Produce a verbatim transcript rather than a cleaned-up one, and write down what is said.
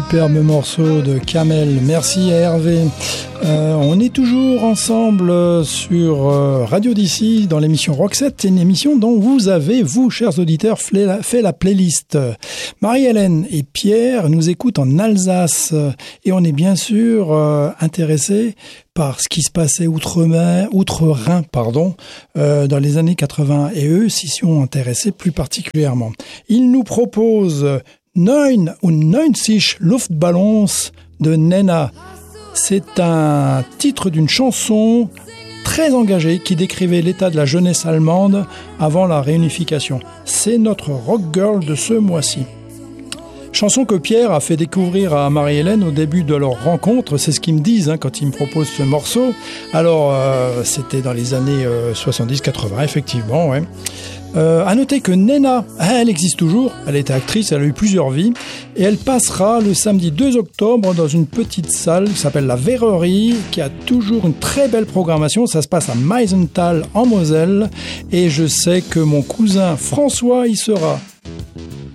superbe morceau de Kamel. Merci à Hervé. Euh, on est toujours ensemble sur euh, Radio D C dans l'émission Roxette. C'est une émission dont vous avez, vous, chers auditeurs, fait la, fait la playlist. Marie-Hélène et Pierre nous écoutent en Alsace et on est bien sûr euh, intéressés par ce qui se passait outre-mer, outre-Rhin, pardon, euh, dans les années quatre-vingts. Et eux s'y sont intéressés plus particulièrement. Ils nous proposent neunundneunzig Luftballons de Nena. C'est un titre d'une chanson très engagée qui décrivait l'état de la jeunesse allemande avant la réunification. C'est notre rock girl de ce mois-ci. Chanson que Pierre a fait découvrir à Marie-Hélène au début de leur rencontre, c'est ce qu'ils me disent hein, quand ils me proposent ce morceau. Alors, euh, c'était dans les années euh, soixante-dix quatre-vingts, effectivement, ouais. Euh, à noter que Nena, elle existe toujours, elle était actrice, elle a eu plusieurs vies, et elle passera le samedi deux octobre dans une petite salle qui s'appelle la Verrerie, qui a toujours une très belle programmation. Ça se passe à Meisenthal en Moselle, et je sais que mon cousin François y sera.